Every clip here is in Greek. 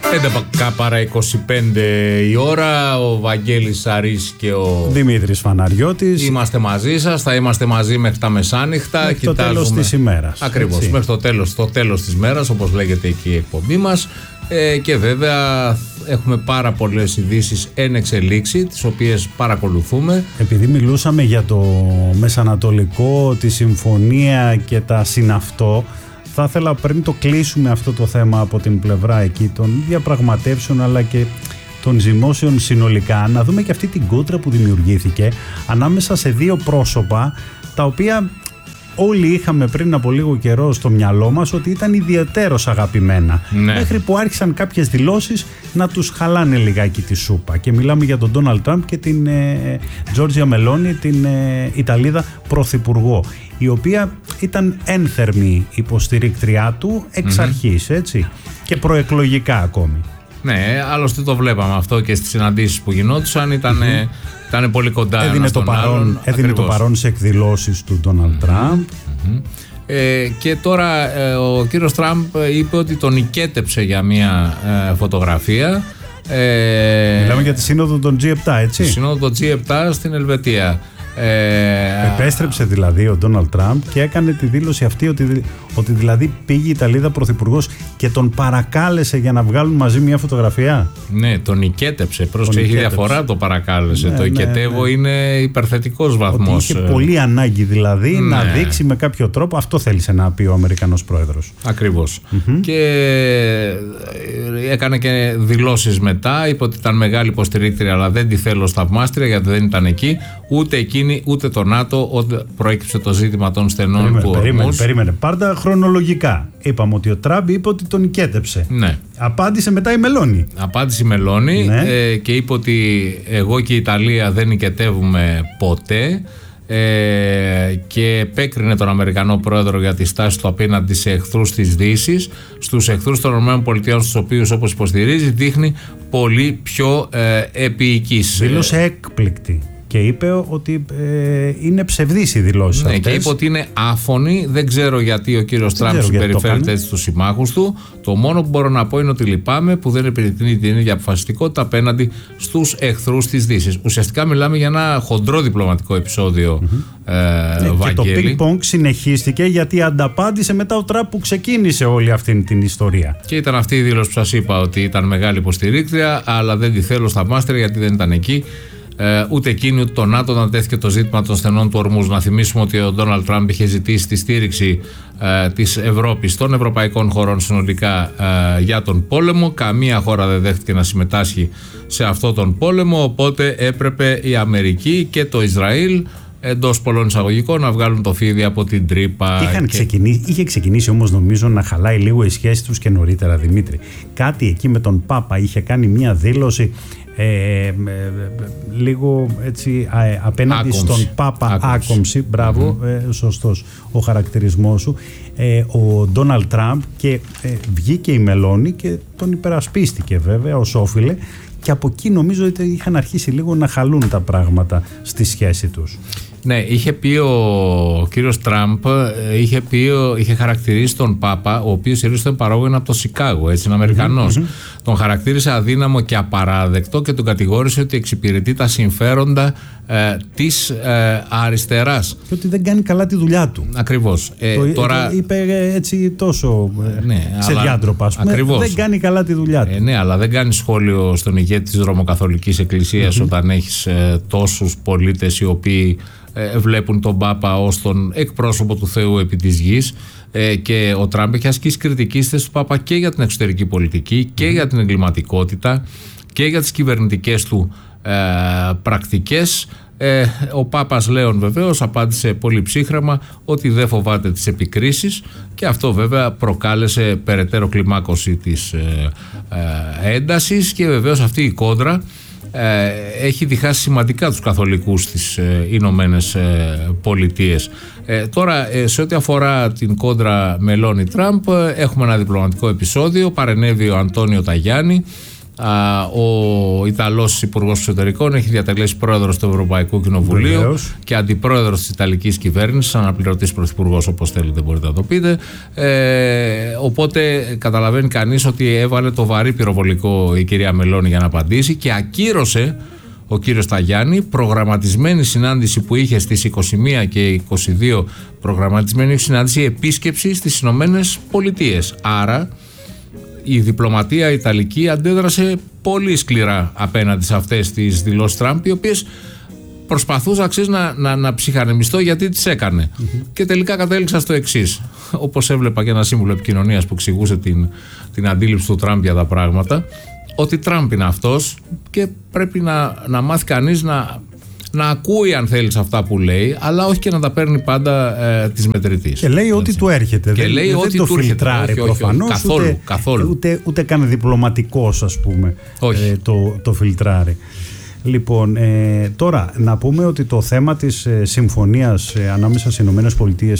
11 παρά 25 η ώρα, ο Βαγγέλης Σαρής και ο Δημήτρης Φαναριώτης. Είμαστε μαζί σας, θα είμαστε μαζί μέχρι τα μεσάνυχτα. Μέχρι το τέλος της ημέρας. Ακριβώς, έτσι. μέχρι το τέλος της μέρας, όπως λέγεται εκεί η εκπομπή μας. Και βέβαια έχουμε πάρα πολλές ειδήσεις εν εξελίξη, τις οποίες παρακολουθούμε. Επειδή μιλούσαμε για το Μεσανατολικό, τη συμφωνία και τα συναυτό, θα ήθελα πριν το κλείσουμε αυτό το θέμα από την πλευρά εκεί των διαπραγματεύσεων αλλά και των ζυμώσεων συνολικά, να δούμε και αυτή την κόντρα που δημιουργήθηκε ανάμεσα σε δύο πρόσωπα τα οποία όλοι είχαμε πριν από λίγο καιρό στο μυαλό μας ότι ήταν ιδιαιτέρως αγαπημένα. Ναι. Μέχρι που άρχισαν κάποιες δηλώσεις να τους χαλάνε λιγάκι τη σούπα. Και μιλάμε για τον Ντόναλντ Τραμπ και την Τζόρτζια Μελόνι, την Ιταλίδα πρωθυπουργό, η οποία ήταν ένθερμη υποστηρίκτριά του εξ αρχής, έτσι, και προεκλογικά ακόμη. Ναι, άλλωστε το βλέπαμε αυτό και στις συναντήσεις που γινόντουσαν, ήταν πολύ κοντά ένας τον άλλον. Έδινε το παρόν σε εκδηλώσεις του Ντόναλντ Τραμπ. Και τώρα ο κύριος Τραμπ είπε ότι τον νικέτεψε για μια φωτογραφία. Μιλάμε για τη σύνοδο των G7, έτσι. Τη σύνοδο των G7 στην Ελβετία. Επέστρεψε δηλαδή ο Ντόναλντ Τραμπ και έκανε τη δήλωση αυτή ότι δηλαδή πήγε η Ιταλίδα πρωθυπουργός και τον παρακάλεσε για να βγάλουν μαζί μια φωτογραφία. Ναι, τον νικέτεψε. Πρόσεχε, έχει διαφορά το παρακάλεσε. Το νικετεύω είναι υπερθετικός βαθμός. Ότι είχε πολύ ανάγκη δηλαδή να δείξει με κάποιο τρόπο. Αυτό θέλησε να πει ο Αμερικανός πρόεδρος. Ακριβώς. Και έκανε και δηλώσεις μετά. Είπε ότι ήταν μεγάλη υποστηρίκτρια, αλλά δεν τη θέλω θαυμάστρια γιατί δεν ήταν εκεί. Ούτε εκείνη ούτε το ΝΑΤΟ, όταν προέκυψε το ζήτημα των στενών του Ορμούς. Περίμενε. Πάρτα χρονολογικά. Είπαμε ότι ο Τραμπ είπε ότι τον νικέτεψε. Ναι. Απάντησε μετά η Μελόνι. Απάντησε η Μελόνι, ναι. Και είπε ότι εγώ και η Ιταλία δεν νικετεύουμε ποτέ. Και επέκρινε τον Αμερικανό πρόεδρο για τη στάση του απέναντι σε εχθρούς της Δύσης, στους εχθρούς των ΗΠΑ, στους οποίους, όπως υποστηρίζει, δείχνει πολύ πιο επίοικης. Δήλωσε έκπληκτη και είπε ότι είναι ψευδείς οι δηλώσεις αυτές. Και είπε ότι είναι άφωνοι. Δεν ξέρω γιατί ο κύριος Τραμπ συμπεριφέρεται έτσι στους συμμάχους του. Το μόνο που μπορώ να πω είναι ότι λυπάμαι που δεν επιδεικνύει την ίδια αποφασιστικότητα απέναντι στους εχθρούς της Δύσης. Ουσιαστικά μιλάμε για ένα χοντρό διπλωματικό επεισόδιο, Βαγγέλη. Και το ping-pong συνεχίστηκε γιατί ανταπάντησε μετά ο Τραμπ που ξεκίνησε όλη αυτή την ιστορία. Και ήταν αυτή η δήλωση που σας είπα ότι ήταν μεγάλη υποστηρίκτρια, αλλά δεν τη θέλω θαυμάστρια γιατί δεν ήταν εκεί. Ούτε εκείνη ούτε το ΝΑΤΟ όταν τέθηκε το ζήτημα των στενών του Ορμούς. Να θυμίσουμε ότι ο Ντόναλντ Τραμπ είχε ζητήσει τη στήριξη της Ευρώπης, των ευρωπαϊκών χωρών συνολικά για τον πόλεμο. Καμία χώρα δεν δέχτηκε να συμμετάσχει σε αυτόν τον πόλεμο, οπότε έπρεπε η Αμερική και το Ισραήλ, εντός πολλών εισαγωγικών, να βγάλουν το φίδι από την τρύπα. Είχε ξεκινήσει όμως νομίζω να χαλάει λίγο η σχέση τους και νωρίτερα, Δημήτρη. Κάτι εκεί με τον Πάπα είχε κάνει μια δήλωση λίγο έτσι απέναντι στον Πάπα. Άκομψη, μπράβο, σωστός ο χαρακτηρισμός σου. Ο Ντόναλντ Τραμπ, και βγήκε η Μελόνι και τον υπερασπίστηκε βέβαια ως όφιλε. Και από εκεί νομίζω ότι είχαν αρχίσει λίγο να χαλούν τα πράγματα στη σχέση τους. Ναι, είχε πει ο κύριος Τραμπ, είχε χαρακτηρίσει τον Πάπα, ο οποίος ήταν παρόγον από το Σικάγο, έτσι, είναι Αμερικανός. Τον χαρακτήρισε αδύναμο και απαράδεκτο και τον κατηγόρησε ότι εξυπηρετεί τα συμφέροντα της αριστεράς. Και ότι δεν κάνει καλά τη δουλειά του. Ακριβώς. Τώρα είπε έτσι τόσο σε διάντροπα, ας πούμε. Ακριβώς. Δεν κάνει καλά τη δουλειά του. Ναι, αλλά δεν κάνει σχόλιο στον ηγέτη της Ρωμοκαθολικής Εκκλησίας όταν έχεις τόσους πολίτες οι οποίοι βλέπουν τον Πάπα ως τον εκπρόσωπο του Θεού επί της γης. Και ο Τραμπ έχει ασκήσει κριτική στη θέση του Πάπα και για την εξωτερική πολιτική και για την εγκληματικότητα και για τις κυβερνητικές του πρακτικές. Ο Πάπας Λέων βεβαίως απάντησε πολύ ψύχρεμα ότι δεν φοβάται τις επικρίσεις, και αυτό βέβαια προκάλεσε περαιτέρω κλιμάκωση της έντασης, και βεβαίως αυτή η κόντρα έχει διχάσει σημαντικά τους καθολικούς στις Ηνωμένες Πολιτείες. Τώρα, σε ό,τι αφορά την κόντρα Μελόνι Τραμπ, έχουμε ένα διπλωματικό επεισόδιο. Παρενέβη ο Αντώνιο Ταγιάννη, Ο Ιταλός Υπουργός Εξωτερικών έχει διατελέσει πρόεδρος του Ευρωπαϊκού Κοινοβουλίου. Βεβαίως. Και αντιπρόεδρος της Ιταλικής κυβέρνησης, αναπληρωτής πρωθυπουργός, όπως θέλετε μπορείτε να το πείτε. Οπότε καταλαβαίνει κανείς ότι έβαλε το βαρύ πυροβολικό η κυρία Μελώνη για να απαντήσει και ακύρωσε ο κύριος Ταγιάννη προγραμματισμένη συνάντηση που είχε στις 21 και 22 προγραμματισμένη συνάντηση επίσκεψη στις Ηνωμένες Πολιτείες. Άρα η διπλωματία Ιταλική αντέδρασε πολύ σκληρά απέναντι σε αυτές τις δηλώσεις Τραμπ, οι οποίες προσπαθούσα να ψυχανεμιστώ γιατί τις έκανε. Και τελικά κατέληξα στο εξής. Όπως έβλεπα και ένα σύμβουλο επικοινωνίας που εξηγούσε την αντίληψη του Τραμπ για τα πράγματα, ότι Τραμπ είναι αυτός και πρέπει να μάθει κανείς να ακούει, αν θέλει, αυτά που λέει, αλλά όχι και να τα παίρνει πάντα της μετρητής. Και λέει ό,τι του έρχεται. Και λέει δεν ό,τι το του έρχεται. φιλτράρει προφανώς. Καθόλου. Ούτε καν διπλωματικός, ας πούμε, το φιλτράρει. Λοιπόν, τώρα να πούμε ότι το θέμα της συμφωνίας ανάμεσα στις Ηνωμένες Πολιτείες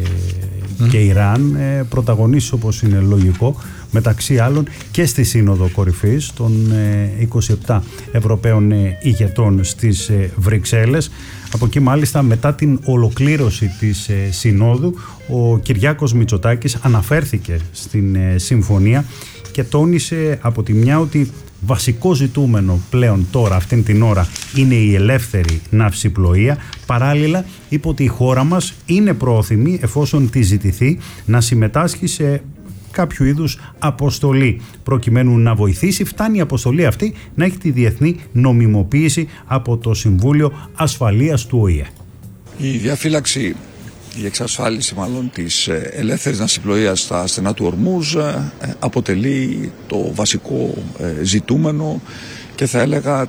και Ιράν πρωταγωνίσει, όπως είναι λογικό, μεταξύ άλλων και στη Σύνοδο Κορυφής των 27 Ευρωπαίων ηγετών στις Βρυξέλλες. Από εκεί μάλιστα μετά την ολοκλήρωση της Συνόδου ο Κυριάκος Μητσοτάκης αναφέρθηκε στην συμφωνία και τόνισε από τη μια ότι βασικό ζητούμενο πλέον τώρα αυτήν την ώρα είναι η ελεύθερη ναυσιπλοεία. Παράλληλα είπε ότι η χώρα μας είναι πρόθυμη, εφόσον τη ζητηθεί, να συμμετάσχει σε κάποιο είδους αποστολή προκειμένου να βοηθήσει. Φτάνει η αποστολή αυτή να έχει τη διεθνή νομιμοποίηση από το Συμβούλιο Ασφαλείας του ΟΗΕ. Η διαφύλαξη, η εξασφάλιση μάλλον της ελεύθερης ναυσιπλοείας στα στενά του Ορμούζ αποτελεί το βασικό ζητούμενο και θα έλεγα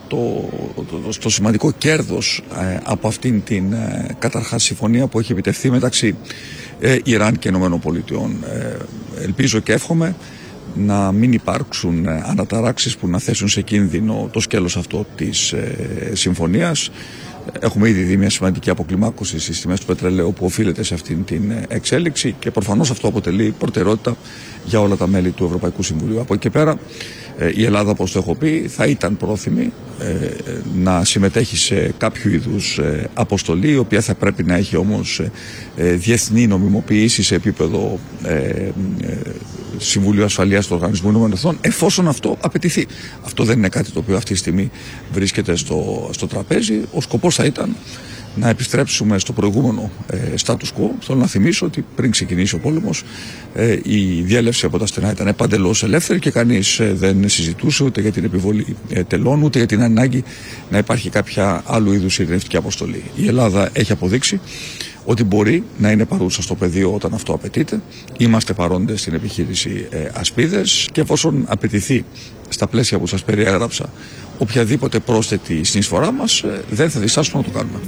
το σημαντικό κέρδος από αυτήν την καταρχάς συμφωνία που έχει επιτευχθεί μεταξύ Ιράν και Ηνωμένων Πολιτειών. Ελπίζω και εύχομαι να μην υπάρξουν αναταράξεις που να θέσουν σε κίνδυνο το σκέλος αυτό της συμφωνίας. Έχουμε ήδη δει μια σημαντική αποκλιμάκωση στις τιμές του πετρελαίου που οφείλεται σε αυτήν την εξέλιξη και προφανώς αυτό αποτελεί προτεραιότητα για όλα τα μέλη του Ευρωπαϊκού Συμβουλίου. Από εκεί και πέρα η Ελλάδα, όπως το έχω πει, θα ήταν πρόθυμη να συμμετέχει σε κάποιο είδους αποστολή, η οποία θα πρέπει να έχει όμως διεθνή νομιμοποίηση σε επίπεδο Συμβουλίου Ασφαλείας του Οργανισμού Ηνωμένων Εθνών, εφόσον αυτό απαιτηθεί. Αυτό δεν είναι κάτι το οποίο αυτή τη στιγμή βρίσκεται στο τραπέζι. Ο σκοπός θα ήταν να επιστρέψουμε στο προηγούμενο status quo. Θέλω να θυμίσω ότι πριν ξεκινήσει ο πόλεμος η διέλευση από τα στενά ήταν παντελώς ελεύθερη και κανείς δεν συζητούσε ούτε για την επιβολή τελών ούτε για την ανάγκη να υπάρχει κάποια άλλου είδους ειρηνευτική αποστολή. Η Ελλάδα έχει αποδείξει ότι μπορεί να είναι παρούσα στο πεδίο όταν αυτό απαιτείται. Είμαστε παρόντες στην επιχείρηση Ασπίδες και εφόσον απαιτηθεί στα πλαίσια που σας περιέγραψα οποιαδήποτε πρόσθετη συνεισφορά μας, δεν θα διστάσουμε να το κάνουμε.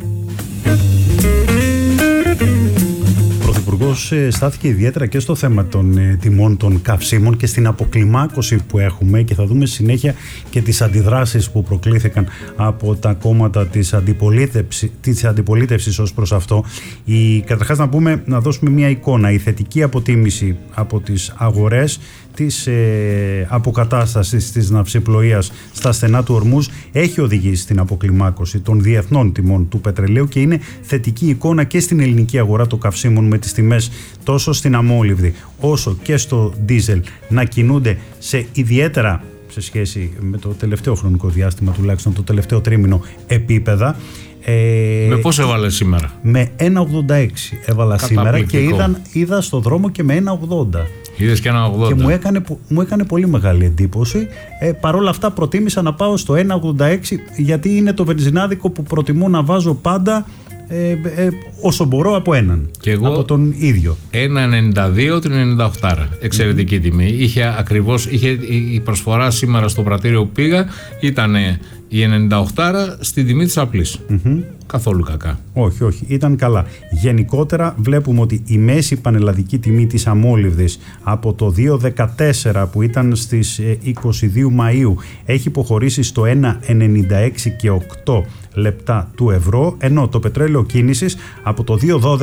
Ο Πρωθυπουργός στάθηκε ιδιαίτερα και στο θέμα των τιμών των καυσίμων και στην αποκλιμάκωση που έχουμε, και θα δούμε συνέχεια και τις αντιδράσεις που προκλήθηκαν από τα κόμματα της αντιπολίτευσης ως προς αυτό. Καταρχάς να δώσουμε μια εικόνα. Η θετική αποτίμηση από τις αγορές της αποκατάστασης της ναυσιπλοείας στα στενά του Ορμούζ έχει οδηγήσει στην αποκλιμάκωση των διεθνών τιμών του πετρελαίου και είναι θετική εικόνα και στην ελληνική αγορά των καυσίμων, με τις τιμές τόσο στην αμόλυβδη όσο και στο ντίζελ να κινούνται σε ιδιαίτερα, σε σχέση με το τελευταίο χρονικό διάστημα, τουλάχιστον το τελευταίο τρίμηνο, επίπεδα. Με πώς έβαλε σήμερα? Με 1,86 έβαλα σήμερα και είδα στο δρόμο και με 1,80. Είδες και 1,80. Και μου έκανε πολύ μεγάλη εντύπωση. Παρ' όλα αυτά προτίμησα να πάω στο 1,86 γιατί είναι το βενζινάδικο που προτιμώ να βάζω πάντα όσο μπορώ από έναν. Και εγώ από τον ίδιο. 1,92 την 98. Εξαιρετική τιμή. Είχε η προσφορά σήμερα στο πρατήριο που πήγα ήταν Η 98 στην τιμή της απλής. Καθόλου κακά. Όχι, ήταν καλά. Γενικότερα βλέπουμε ότι η μέση πανελλαδική τιμή της αμόλυβδης από το 2,14 που ήταν στις 22 Μαΐου έχει υποχωρήσει στο 1,96 λεπτά του ευρώ, ενώ το πετρέλαιο κίνησης από το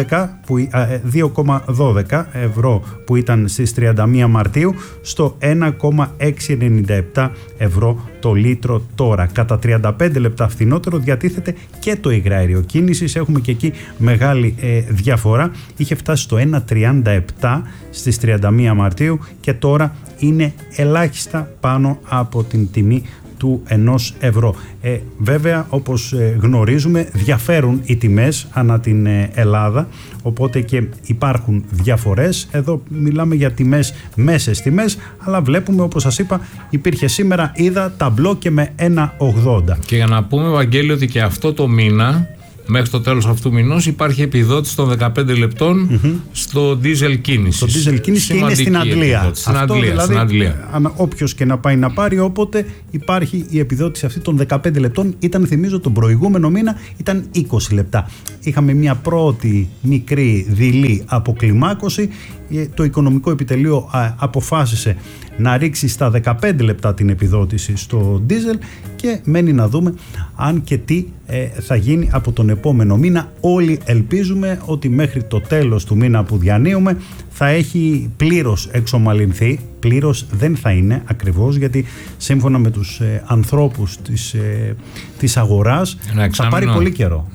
2,12 ευρώ που ήταν στις 31 Μαρτίου στο 1,697 ευρώ το λίτρο τώρα. Κατά 35 λεπτά φθηνότερο διατίθεται και το υγραέριο κίνησης. Έχουμε και εκεί μεγάλη διαφορά. Είχε φτάσει στο 1,37 στις 31 Μαρτίου και τώρα είναι ελάχιστα πάνω από την τιμή του 1 ευρώ. Βέβαια, όπως γνωρίζουμε, διαφέρουν οι τιμές ανά την Ελλάδα, οπότε και υπάρχουν διαφορές. Εδώ μιλάμε για τιμές, μέσες τιμές, αλλά βλέπουμε, όπως σας είπα, υπήρχε σήμερα, είδα ταμπλό και με 1,80. Και για να πούμε, Βαγγέλη, ότι και αυτό το μήνα, μέχρι το τέλος αυτού του μηνός, υπάρχει επιδότηση των 15 λεπτών στο ντίζελ κίνησης. Το ντίζελ κίνησης και είναι στην Αγγλία. Στην Αγγλία. Όποιος και να πάει να πάρει, όποτε υπάρχει η επιδότηση αυτή των 15 λεπτών. Ήταν, θυμίζω, τον προηγούμενο μήνα ήταν 20 λεπτά. Είχαμε μια πρώτη μικρή δειλή αποκλιμάκωση. Το Οικονομικό Επιτελείο αποφάσισε να ρίξει στα 15 λεπτά την επιδότηση στο ντίζελ και μένει να δούμε αν και τι θα γίνει από τον επόμενο μήνα. Όλοι ελπίζουμε ότι μέχρι το τέλος του μήνα που διανύουμε θα έχει πλήρως εξομαλυνθεί. Πλήρως δεν θα είναι ακριβώς, γιατί σύμφωνα με τους ανθρώπους της αγοράς θα πάρει πολύ καιρό.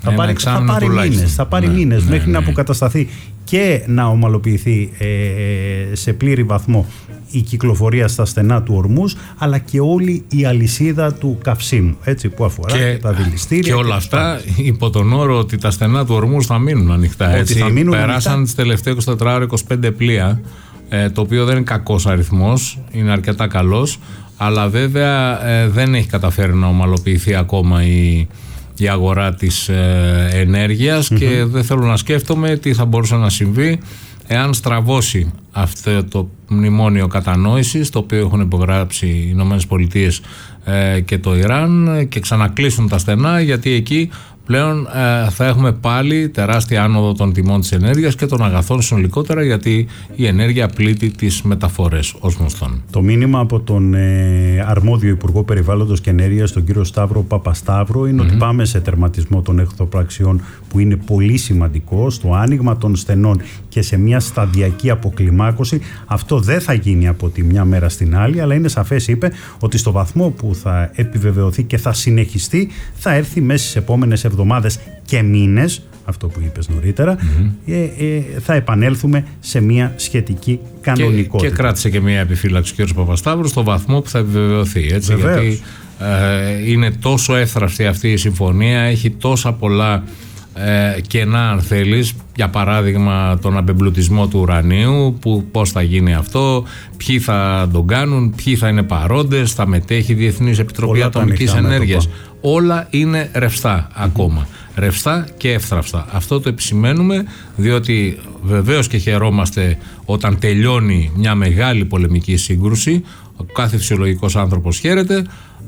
Θα πάρει μήνες μέχρι να αποκατασταθεί και να ομαλοποιηθεί σε πλήρη βαθμό η κυκλοφορία στα στενά του Ορμούζ, αλλά και όλη η αλυσίδα του καυσίμου, έτσι, που αφορά και τα δηληστήρια. Και όλα αυτά υπό τον όρο ότι τα στενά του Ορμούζ θα μείνουν ανοιχτά. Έτσι. Περάσαν τις τελευταίες 24 ώρες 25 πλοία, το οποίο δεν είναι κακός αριθμός, είναι αρκετά καλός, αλλά βέβαια δεν έχει καταφέρει να ομαλοποιηθεί ακόμα η αγορά της ενέργειας και δεν θέλω να σκέφτομαι τι θα μπορούσε να συμβεί εάν στραβώσει αυτό το μνημόνιο κατανόησης, το οποίο έχουν υπογράψει οι Ηνωμένες Πολιτείες και το Ιράν, και ξανακλείσουν τα στενά, γιατί εκεί πλέον θα έχουμε πάλι τεράστια άνοδο των τιμών της ενέργειας και των αγαθών συνολικότερα, γιατί η ενέργεια πλήττει τις μεταφορές ως γνωστόν. Το μήνυμα από τον αρμόδιο Υπουργό Περιβάλλοντος και Ενέργειας, τον κύριο Σταύρο Παπασταύρο, είναι ότι πάμε σε τερματισμό των εχθροπραξιών, που είναι πολύ σημαντικό, στο άνοιγμα των στενών και σε μια σταδιακή αποκλιμάκωση. Αυτό δεν θα γίνει από τη μια μέρα στην άλλη, αλλά είναι σαφές, είπε, ότι στο βαθμό που θα επιβεβαιωθεί και θα συνεχιστεί, θα έρθει μέσα στις επόμενες εβδομάδες και μήνες, αυτό που είπες νωρίτερα, θα επανέλθουμε σε μια σχετική κανονικότητα. Και κράτησε και μια επιφύλαξη ο κ. Παπασταύρου, στο βαθμό που θα επιβεβαιωθεί. Έτσι, γιατί είναι τόσο εύθραυστη αυτή η συμφωνία, έχει τόσα πολλά κενά, αν θέλεις, για παράδειγμα τον απεμπλουτισμό του ουρανίου, που πώς θα γίνει αυτό, ποιοι θα τον κάνουν, ποιοι θα είναι παρόντες, θα μετέχει η Διεθνής Επιτροπή Ατομικής Ενέργειας. Όλα είναι ρευστά ακόμα. Ρευστά και εύθραυστα. Αυτό το επισημαίνουμε, διότι βεβαίως και χαιρόμαστε όταν τελειώνει μια μεγάλη πολεμική σύγκρουση. Ο κάθε φυσιολογικός άνθρωπος χαίρεται,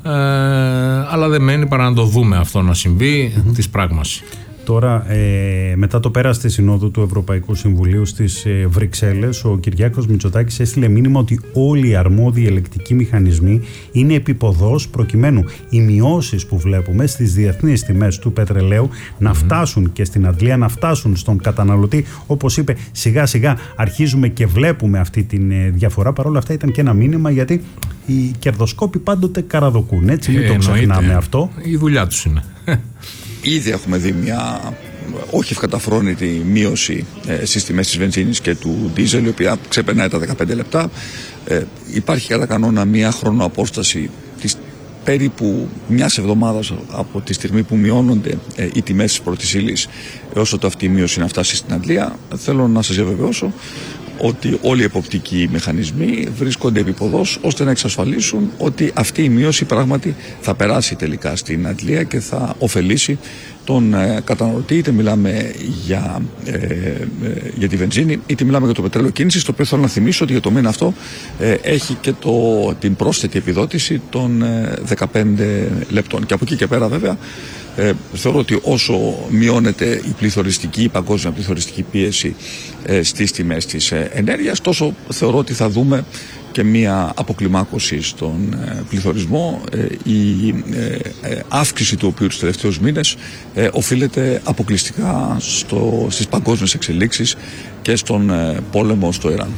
αλλά δεν μένει παρά να το δούμε αυτό να συμβεί της πράγμαση. Τώρα, μετά το πέρας της Συνόδου του Ευρωπαϊκού Συμβουλίου στις Βρυξέλλες, ο Κυριάκος Μητσοτάκης έστειλε μήνυμα ότι όλοι οι αρμόδιοι ελεκτικοί μηχανισμοί είναι επίποδος, προκειμένου οι μειώσεις που βλέπουμε στις διεθνείς τιμές του πετρελαίου να φτάσουν και στην αντλία, να φτάσουν στον καταναλωτή. Όπως είπε, σιγά σιγά αρχίζουμε και βλέπουμε αυτή τη διαφορά. Παρ' όλα αυτά ήταν και ένα μήνυμα, γιατί οι κερδοσκόποι πάντοτε καραδοκούν. Έτσι, μην το ξεχνάμε αυτό. Η δουλειά τους είναι. Ήδη έχουμε δει μια όχι ευκαταφρόνητη μείωση στις τιμές της βενζίνης και του ντίζελ, η οποία ξεπερνάει τα 15 λεπτά. Υπάρχει κατά κανόνα μια χρονοαπόσταση της περίπου μιας εβδομάδας από τη στιγμή που μειώνονται οι τιμές της πρώτης ύλης έως ότου αυτή η μείωση να φτάσει στην αντλία. Θέλω να σας διαβεβαιώσω ότι όλοι οι εποπτικοί μηχανισμοί βρίσκονται επίποδος ώστε να εξασφαλίσουν ότι αυτή η μείωση πράγματι θα περάσει τελικά στην αντλία και θα ωφελήσει τον καταναλωτή, είτε μιλάμε για τη βενζίνη, είτε μιλάμε για το πετρέλαιο κίνησης, το οποίο θέλω να θυμίσω ότι για το μήνα αυτό έχει και την πρόσθετη επιδότηση των 15 λεπτών. Και από εκεί και πέρα βέβαια θεωρώ ότι όσο μειώνεται η παγκόσμια πληθωριστική πίεση στις τιμές της ενέργειας, τόσο θεωρώ ότι θα δούμε και μία αποκλιμάκωση στον πληθωρισμό. Η αύξηση του οποίου τους τελευταίους μήνες οφείλεται αποκλειστικά στις παγκόσμιες εξελίξεις και στον πόλεμο στο Ιράν.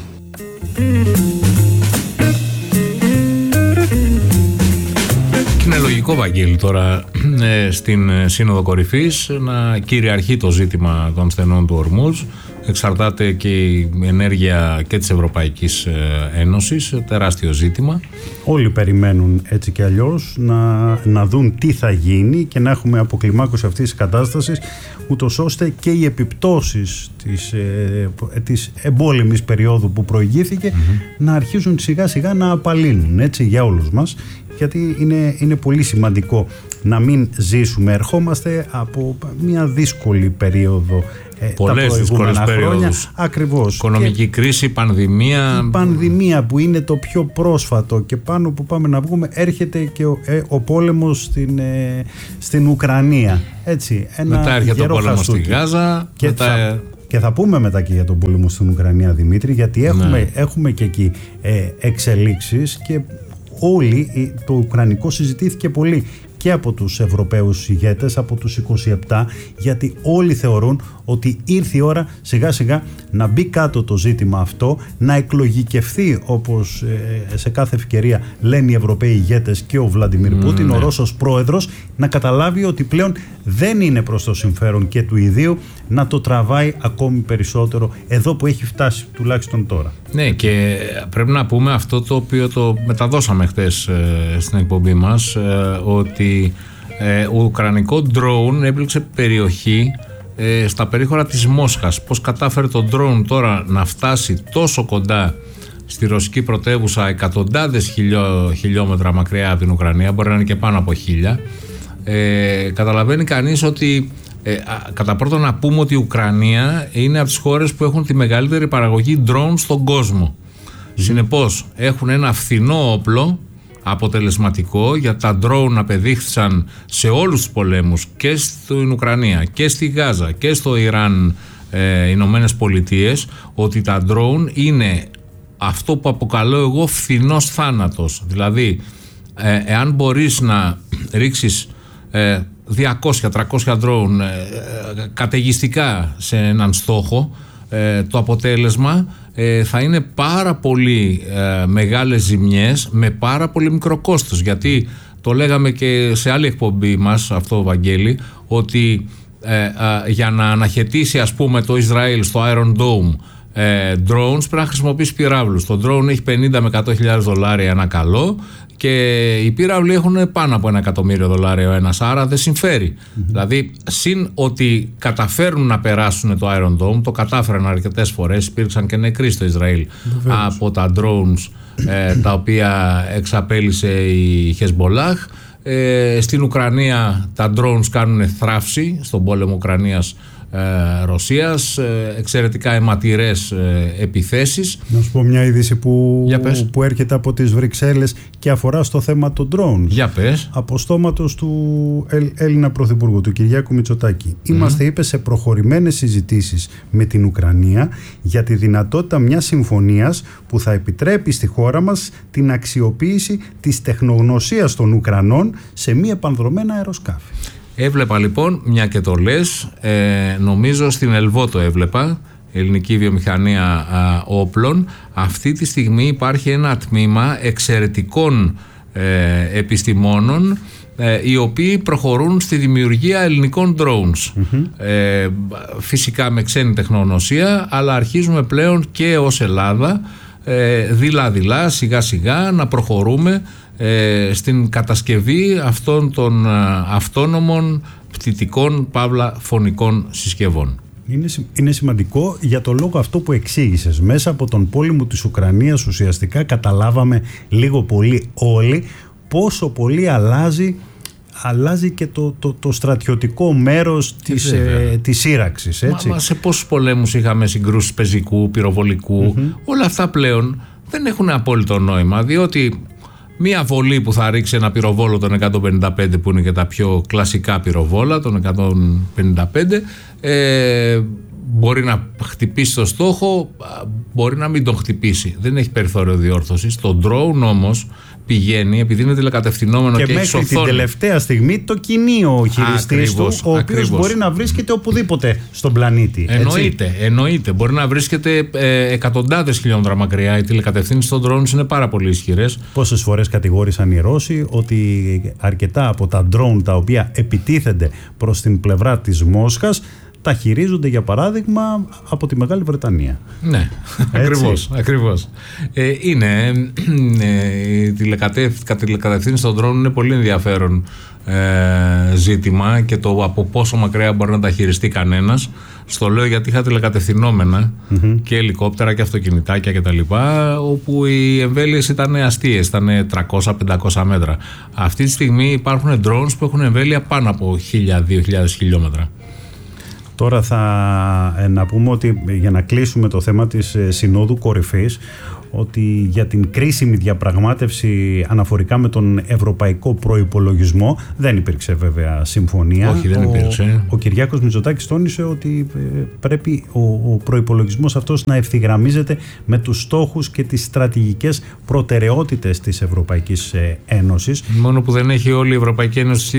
Είναι λογικό, Βαγγέλη, τώρα στην Σύνοδο Κορυφής να κυριαρχεί το ζήτημα των στενών του Ορμούζ. Εξαρτάται και η ενέργεια και της Ευρωπαϊκής Ένωσης, τεράστιο ζήτημα. Όλοι περιμένουν έτσι και αλλιώς να δουν τι θα γίνει και να έχουμε αποκλιμάκωση αυτής της κατάστασης, ούτως ώστε και οι επιπτώσεις της εμπόλεμης περίοδου που προηγήθηκε να αρχίζουν σιγά σιγά να απαλύνουν, έτσι, για όλους μας. Γιατί είναι πολύ σημαντικό να μην ζήσουμε. Ερχόμαστε από μια δύσκολη περίοδο. Πολλές δύσκολες περίοδους. Ακριβώς. Οικονομική κρίση, πανδημία. Η πανδημία που είναι το πιο πρόσφατο και πάνω που πάμε να βγούμε, έρχεται και ο πόλεμος στην Ουκρανία. Έτσι, μετά έρχεται ο πόλεμος στη Γάζα. Και θα πούμε μετά και για τον πόλεμο στην Ουκρανία, Δημήτρη, γιατί έχουμε και εκεί εξελίξεις και το ουκρανικό συζητήθηκε πολύ και από τους Ευρωπαίους ηγέτες, από τους 27, γιατί όλοι θεωρούν ότι ήρθε η ώρα σιγά σιγά να μπει κάτω το ζήτημα αυτό, να εκλογικευθεί, όπως σε κάθε ευκαιρία λένε οι Ευρωπαίοι ηγέτες και ο Βλαντιμίρ Πούτιν, ο Ρώσος πρόεδρος, να καταλάβει ότι πλέον δεν είναι προς το συμφέρον και του ιδίου να το τραβάει ακόμη περισσότερο εδώ που έχει φτάσει τουλάχιστον τώρα. Ναι, και πρέπει να πούμε αυτό το οποίο το μεταδώσαμε χτες στην εκπομπή μας, ότι ουκρανικό ντρόουν έπληξε περιοχή στα περίχωρα της Μόσχας. Πώς κατάφερε το ντρόουν τώρα να φτάσει τόσο κοντά στη ρωσική πρωτεύουσα, εκατοντάδες χιλιόμετρα μακριά από την Ουκρανία, μπορεί να είναι και πάνω από 1000. Καταλαβαίνει κανείς ότι κατά πρώτον να πούμε ότι η Ουκρανία είναι από τις χώρες που έχουν τη μεγαλύτερη παραγωγή ντρόουν στον κόσμο. Συνεπώς έχουν ένα φθηνό όπλο, αποτελεσματικό, γιατί τα ντρόουν απεδείχθησαν σε όλους τους πολέμους, και στην Ουκρανία και στη Γάζα και στο Ιράν, Ηνωμένες Πολιτείες, ότι τα ντρόουν είναι αυτό που αποκαλώ εγώ φθηνός θάνατος. Δηλαδή εάν μπορείς να ρίξεις 200-300 ντρόουν καταιγιστικά σε έναν στόχο, το αποτέλεσμα θα είναι πάρα πολύ μεγάλες ζημιές με πάρα πολύ μικρό κόστος, γιατί το λέγαμε και σε άλλη εκπομπή μας αυτό, Βαγγέλη, ότι για να αναχαιτήσει, ας πούμε, το Ισραήλ στο Iron Dome drones πρέπει να χρησιμοποιήσει πυράβλους. Το drone έχει 50 με 100.000 δολάρια ένα καλό και οι πύραυλοι έχουν πάνω από $1.000.000 ο ένας, άρα δεν συμφέρει. Δηλαδή, συν ότι καταφέρουν να περάσουν το Iron Dome, το κατάφεραν αρκετές φορές, υπήρξαν και νεκροί στο Ισραήλ από τα drones τα οποία εξαπέλυσε η Χεσμπολάχ. Στην Ουκρανία τα drones κάνουν θράψη στον πόλεμο Ουκρανίας Ρωσίας, εξαιρετικά αιματηρές επιθέσεις. Να σου πω μια είδηση που έρχεται από τις Βρυξέλλες και αφορά στο θέμα των drones. Για πες. Από στόματος του Έλληνα Πρωθυπουργού, του Κυριάκου Μητσοτάκη. Είμαστε, είπε, σε προχωρημένες συζητήσεις με την Ουκρανία για τη δυνατότητα μιας συμφωνίας που θα επιτρέπει στη χώρα μας την αξιοποίηση της τεχνογνωσίας των Ουκρανών σε μη επανδρομένα αεροσκάφη. Έβλεπα λοιπόν, μια και το λες, νομίζω στην Ελβό το έβλεπα, ελληνική βιομηχανία όπλων. Αυτή τη στιγμή υπάρχει ένα τμήμα εξαιρετικών επιστημόνων οι οποίοι προχωρούν στη δημιουργία ελληνικών drones. Φυσικά με ξένη τεχνογνωσία, αλλά αρχίζουμε πλέον και ως Ελλάδα δειλά-δειλά, σιγά-σιγά να προχωρούμε στην κατασκευή αυτών των αυτόνομων πτυτικών παύλα φωνικών συσκευών. Είναι σημαντικό για το λόγο αυτό που εξήγησες. Μέσα από τον πόλεμο της Ουκρανίας ουσιαστικά καταλάβαμε λίγο πολύ όλοι πόσο πολύ αλλάζει αλλάζει και το στρατιωτικό μέρος της σύραξης, έτσι. Μα σε πόσους πολέμους είχαμε συγκρούσεις πεζικού, πυροβολικού, όλα αυτά πλέον δεν έχουν απόλυτο νόημα, διότι μία βολή που θα ρίξει ένα πυροβόλο των 155, που είναι και τα πιο κλασικά πυροβόλα των 155, μπορεί να χτυπήσει το στόχο, μπορεί να μην τον χτυπήσει. Δεν έχει περιθώριο διόρθωσης. Το drone όμως πηγαίνει, επειδή είναι τηλεκατευθυνόμενο και έχει οθόνη. Και μέχρι την τελευταία στιγμή το κινεί ο χειριστής του, ο οποίος μπορεί να βρίσκεται οπουδήποτε στον πλανήτη. Εννοείται. Μπορεί να βρίσκεται εκατοντάδες χιλιόμετρα μακριά. Οι τηλεκατευθύνσεις των drones είναι πάρα πολύ ισχυρές. Πόσες φορές κατηγόρησαν οι Ρώσοι ότι αρκετά από τα drone τα οποία επιτίθενται προς την πλευρά της Μόσχας τα χειρίζονται, για παράδειγμα, από τη Μεγάλη Βρετανία. Ναι, ακριβώς. Η τηλεκατευθύνση των drone είναι πολύ ενδιαφέρον ζήτημα, και το από πόσο μακριά μπορεί να τα χειριστεί κανένας. Στο λέω γιατί είχα τηλεκατευθυνόμενα και ελικόπτερα και αυτοκινητάκια κτλ., όπου οι εμβέλειες ήταν αστείες, ήταν 300-500 μέτρα. Αυτή τη στιγμή υπάρχουν drones που έχουν εμβέλεια πάνω από 1.000-2.000 χιλιόμετρα. Τώρα να πούμε ότι, για να κλείσουμε το θέμα της Συνόδου Κορυφής, ότι για την κρίσιμη διαπραγμάτευση αναφορικά με τον ευρωπαϊκό προϋπολογισμό δεν υπήρξε βέβαια συμφωνία. Όχι, δεν υπήρξε. Ο Κυριάκος Μητσοτάκης τόνισε ότι πρέπει ο προϋπολογισμός αυτός να ευθυγραμμίζεται με τους στόχους και τις στρατηγικές προτεραιότητες της Ευρωπαϊκής Ένωσης. Μόνο που δεν έχει όλη η Ευρωπαϊκή Ένωση